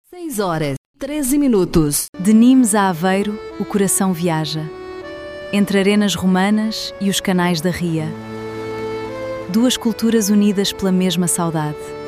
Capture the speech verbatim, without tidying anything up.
seis horas, treze minutos. De Nimes a Aveiro, o coração viaja. Entre arenas romanas e os canais da Ria. Duas culturas unidas pela mesma saudade.